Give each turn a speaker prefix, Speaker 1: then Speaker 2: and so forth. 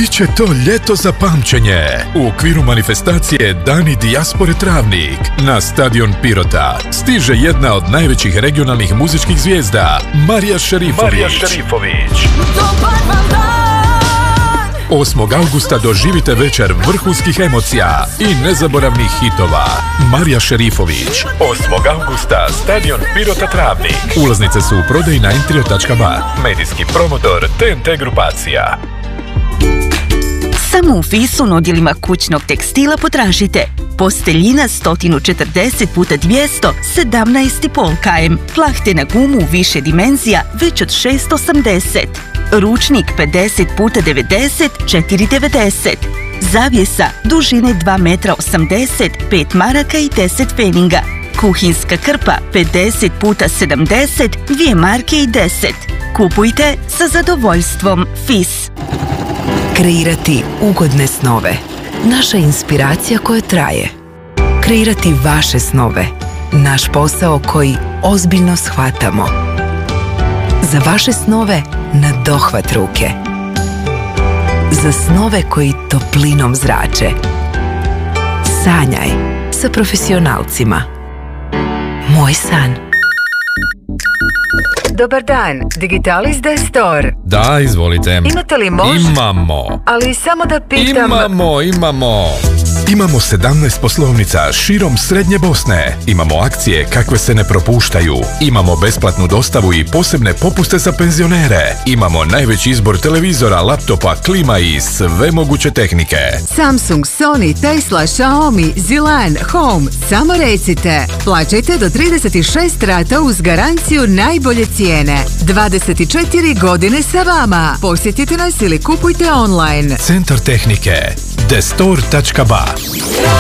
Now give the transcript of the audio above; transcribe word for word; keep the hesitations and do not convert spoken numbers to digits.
Speaker 1: Biće to ljeto za pamćenje. U okviru manifestacije Dani dijaspore Travnik na stadion Pirota stiže jedna od najvećih regionalnih muzičkih zvijezda, Marija Šerifović. Marija Šerifović. osmog augusta doživite večer vrhunskih emocija i nezaboravnih hitova. Marija Šerifović. osmog augusta, stadion Pirota Travnik. Ulaznice su u prodaji na entrio tačka ba. Medijski promotor T N T grupacija.
Speaker 2: Samo u Fisu na odjelima kućnog tekstila potražite posteljina sto četrdeset puta dvjesto, sedamnaest i pol kilometara, plahte na gumu više dimenzija već od šest osamdeset, ručnik pedeset puta devedeset, četiri devedeset, zavjesa dužine dva metra osamdeset, pet maraka i deset feninga, kuhinska krpa pedeset puta sedamdeset, dvije marke i deset. Kupujte sa zadovoljstvom. Fis.
Speaker 3: Kreirati ugodne snove. Naša inspiracija koja traje. Kreirati vaše snove. Naš posao koji ozbiljno shvatamo. Za vaše snove na dohvat ruke. Za snove koji toplinom zrače. Sanjaj sa profesionalcima. Moj san.
Speaker 4: Dobar dan, Digitalis de Store.
Speaker 1: Da, izvolite.
Speaker 4: Imate li mož?
Speaker 1: Imamo.
Speaker 4: Ali samo da pitam...
Speaker 1: Imamo, imamo. Imamo sedamnaest poslovnica širom Srednje Bosne. Imamo akcije kakve se ne propuštaju. Imamo besplatnu dostavu i posebne popuste za penzionere. Imamo najveći izbor televizora, laptopa, klima i sve moguće tehnike.
Speaker 4: Samsung, Sony, Tesla, Xiaomi, Zilan, Home. Samo recite. Plaćajte do trideset šest rata uz garanciju najbolje cijene. dvadeset četiri godine sa vama. Posjetite nas ili kupujte online.
Speaker 1: Centar tehnike. destor tačka ba.